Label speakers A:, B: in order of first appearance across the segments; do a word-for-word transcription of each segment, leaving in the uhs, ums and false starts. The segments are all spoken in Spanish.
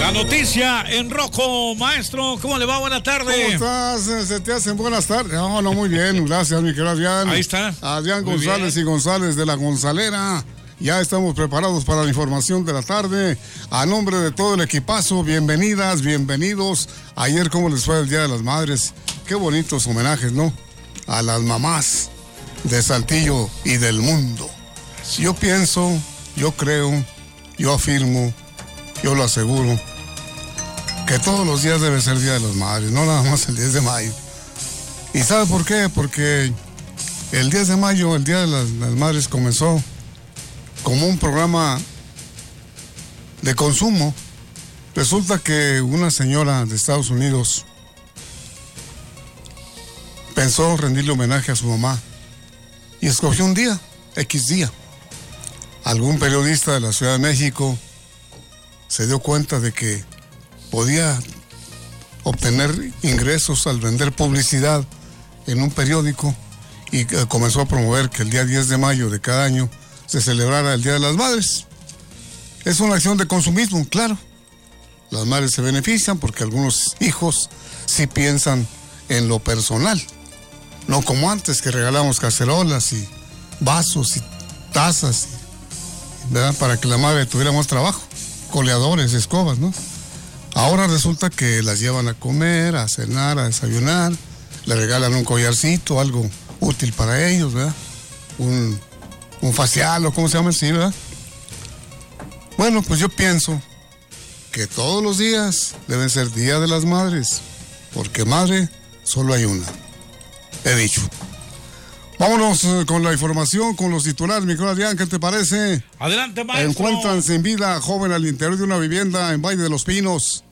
A: La noticia en rojo, maestro, ¿cómo le va? Buenas tardes.
B: ¿Cómo estás? Se te hacen buenas tardes. No, no, muy bien, gracias, mi querido Adrián.
A: Ahí está.
B: Adrián
A: Muy
B: González
A: bien.
B: y González de la Gonzalera. Ya estamos preparados para la información de la tarde. A nombre de todo el equipazo, bienvenidas, bienvenidos. Ayer, ¿cómo les fue el Día de las Madres? Qué bonitos homenajes, ¿no? A las mamás de Saltillo y del mundo. Yo pienso, yo creo, yo afirmo, yo lo aseguro, que todos los días debe ser Día de las Madres, no nada más el diez de mayo. ¿Y sabe por qué? Porque el diez de mayo, el Día de las, las Madres, comenzó como un programa de consumo. Resulta que una señora de Estados Unidos pensó rendirle homenaje a su mamá y escogió un día, X día. Algún periodista de la Ciudad de México se dio cuenta de que podía obtener ingresos al vender publicidad en un periódico y comenzó a promover que el día diez de mayo de cada año se celebrara el Día de las Madres. Es una acción de consumismo, claro. Las madres se benefician porque algunos hijos sí piensan en lo personal, no como antes que regalamos cacerolas y vasos y tazas, ¿verdad? Para que la madre tuviera más trabajo, coleadores, escobas, ¿no? Ahora resulta que las llevan a comer, a cenar, a desayunar, le regalan un collarcito, algo útil para ellos, ¿verdad? Un, un facial o cómo se llama así, ¿verdad? Bueno, pues yo pienso que todos los días deben ser Día de las Madres, porque madre solo hay una. He dicho. Vámonos eh, con la información, con los titulares, mi querido Adrián, ¿qué te parece?
A: Adelante, maestro.
B: Encuentran sin vida a joven al interior de una vivienda en Valle de los Pinos.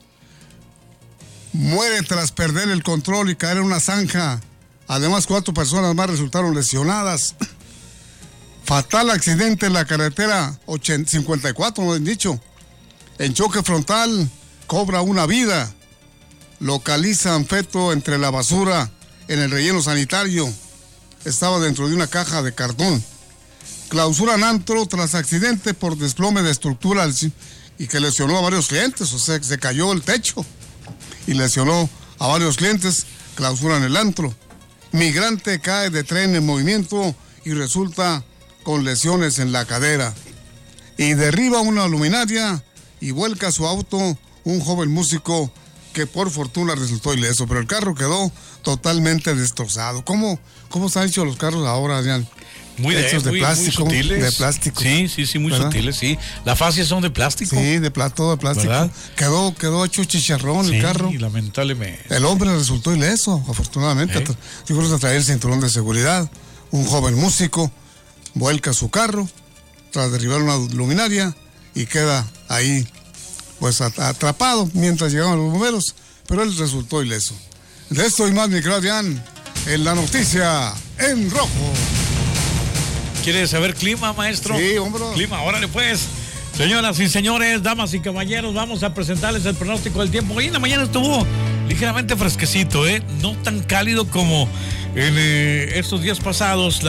B: Muere tras perder el control y caer en una zanja. Además, cuatro personas más resultaron lesionadas. Fatal accidente en la carretera cincuenta y cuatro, no han dicho. En choque frontal, cobra una vida. Localizan feto entre la basura en el relleno sanitario. Estaba dentro de una caja de cartón. Clausuran antro tras accidente por desplome de estructura y que lesionó a varios clientes. O sea, que se cayó el techo y lesionó a varios clientes. Clausuran el antro. Migrante cae de tren en movimiento y resulta con lesiones en la cadera. Y derriba una luminaria y vuelca su auto un joven músico que por fortuna resultó ileso, pero el carro quedó totalmente destrozado. ¿Cómo, cómo están hechos los carros ahora, Adrián?
A: Muy de,
B: hechos de
A: muy,
B: plástico,
A: muy sutiles.
B: de plástico.
A: Sí, sí, sí, muy
B: ¿verdad?
A: sutiles, sí. Las fascias son de plástico.
B: Sí, de plástico, todo de plástico.
A: ¿Verdad?
B: Quedó, quedó hecho chicharrón
A: sí,
B: el carro.
A: Sí, lamentablemente.
B: El hombre resultó ileso, afortunadamente.
A: ¿Eh?
B: Yo creo que traía el cinturón de seguridad. Un joven músico vuelca su carro tras derribar una luminaria y queda ahí pues atrapado mientras llegaban los bomberos, pero él resultó ileso. De esto y más, mi querido Adrián, en la noticia en rojo.
A: ¿Quiere saber clima, maestro?
B: Sí, hombre.
A: Clima, órale pues. Señoras y señores, damas y caballeros, vamos a presentarles el pronóstico del tiempo. Hoy en la mañana estuvo ligeramente fresquecito, ¿eh? No tan cálido como en eh, estos días pasados.